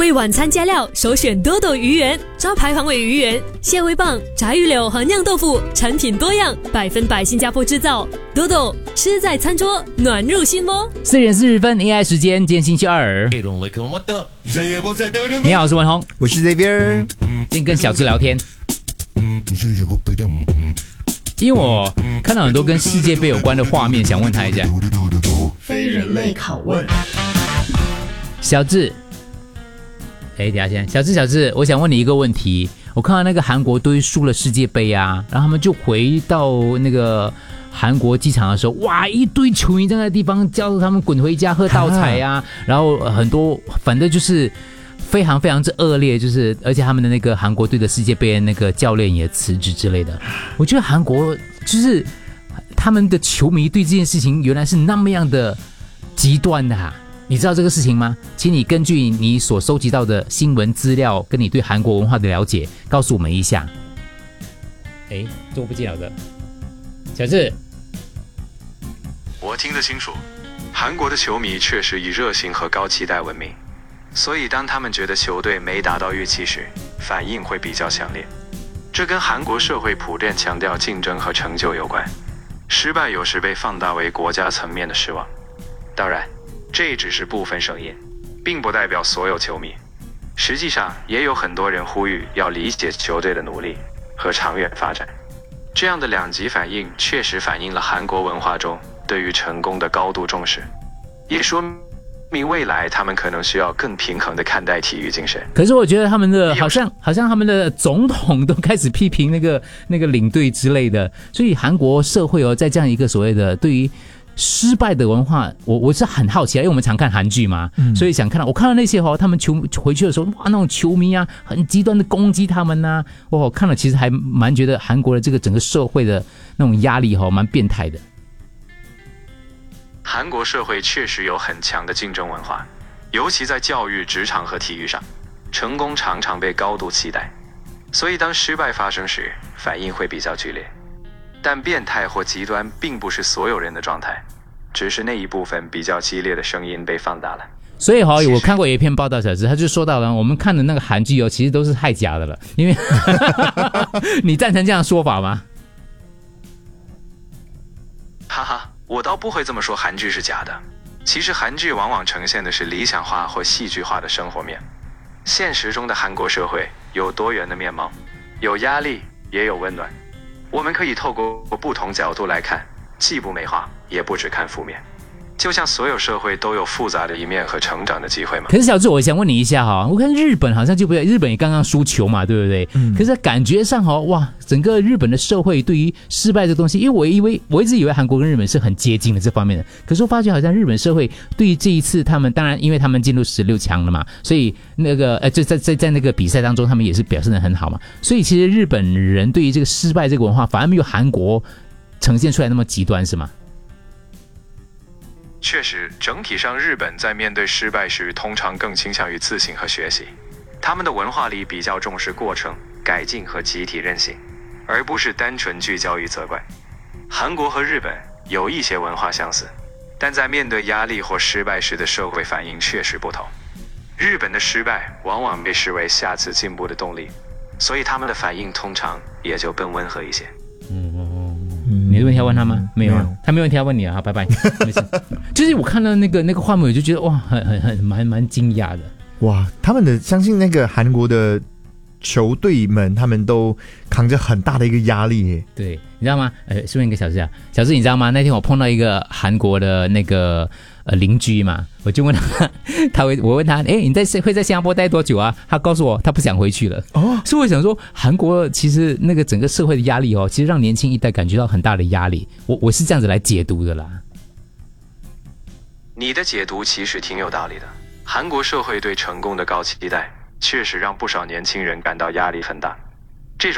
为晚餐加料，首选多多鱼圆，招牌防伪鱼圆、蟹味棒、炸鱼柳和酿豆腐，产品多样，100%新加坡制造。多多吃在餐桌，暖入心窝。 4点40分 AI 时间，今天星期二。你好，我是文宏， 我是 Xavier。 今天跟小智聊天，因为我看到很多跟世界杯有关的画面，想问他一下。 非人类拷问， 小智，等一下先，小智，我想问你一个问题。我看到那个韩国队输了世界杯啊，然后他们就回到那个韩国机场的时候，哇，一堆球迷在那地方叫他们滚回家喝倒彩啊，然后很多，反正就是非常非常之恶劣，就是而且他们的那个韩国队的世界杯的那个教练也辞职之类的。我觉得韩国就是他们的球迷对这件事情原来是那么样的极端的啊。你知道这个事情吗？请你根据你所收集到的新闻资料，跟你对韩国文化的了解，告诉我们一下。哎，做不见了的，小智， 我听得清楚，韩国的球迷确实以热情和高期待闻名，所以当他们觉得球队没达到预期时，反应会比较强烈。这跟韩国社会普遍强调竞争和成就有关，失败有时被放大为国家层面的失望。当然，这只是部分声音，并不代表所有球迷。实际上，也有很多人呼吁要理解球队的努力和长远发展。这样的两极反应确实反映了韩国文化中对于成功的高度重视，也说明未来他们可能需要更平衡地看待体育精神。 可是我觉得他们的好像他们的总统都开始批评那个领队之类的，所以韩国社会在这样一个所谓的对于失败的文化，我是很好奇，因为我们常看韩剧嘛，所以想看到，我看到那些他们回去的时候，哇，那种球迷啊，很极端的攻击他们啊，我看了其实还蛮觉得韩国的这个整个社会的那种压力蛮变态的。 韩国社会确实有很强的竞争文化，尤其在教育、职场和体育上，成功常常被高度期待，所以当失败发生时，反应会比较剧烈。但变态或极端并不是所有人的状态，只是那一部分比较激烈的声音被放大了。 所以我看过一篇报道，小智他就说到了，我们看的那个韩剧其实都是太假的了，因为你赞成这样的说法吗？ 哈哈，我倒不会这么说韩剧是假的。其实韩剧往往呈现的是理想化或戏剧化的生活面。现实中的韩国社会有多元的面貌，有压力，也有温暖。我们可以透过不同角度来看，既不美化，也不只看负面。就像所有社会都有复杂的一面和成长的机会嘛。 可是小智，我想问你一下我看日本好像就不对，日本也刚刚输球嘛，对不对？可是感觉上哇，整个日本的社会对于失败这东西，因为我一直以为韩国跟日本是很接近的这方面的，可是我发觉好像日本社会对于这一次他们，当然因为他们进入16强了嘛，所以那个就在那个比赛当中，他们也是表现得很好嘛，所以其实日本人对于这个失败这个文化，反而没有韩国呈现出来那么极端，是吗？ 确实，整体上日本在面对失败时通常更倾向于自省和学习，他们的文化里比较重视过程、改进和集体韧性，而不是单纯聚焦于责怪。韩国和日本有一些文化相似，但在面对压力或失败时的社会反应确实不同。日本的失败往往被视为下次进步的动力，所以他们的反应通常也就更温和一些。 你的问题要问他吗？没有啊，他没问题要问你啊，好，拜拜。没事。就是我看到那个画面，我就觉得哇，蛮惊讶的。 哇，他们的相信那个韩国的球队们，他们都扛着很大的一个压力耶。 对，你知道吗？顺便一个小事小智你知道吗？那天我碰到一个韩国的那个邻居嘛，我就问他，我问他，你会在新加坡待多久啊？他告诉我他不想回去了。所以我想说，韩国其实那个整个社会的压力其实让年轻一代感觉到很大的压力。我是这样子来解读的啦。 你的解读其实挺有道理的。韩国社会对成功的高期待，确实让不少年轻人感到压力很大。